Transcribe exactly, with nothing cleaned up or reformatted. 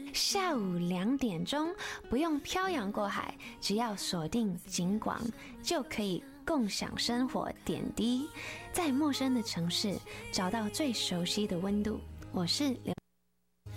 下午两点钟，不用漂洋过海，只要锁定警广，就可以共享生活点滴，在陌生的城市找到最熟悉的温度。我是刘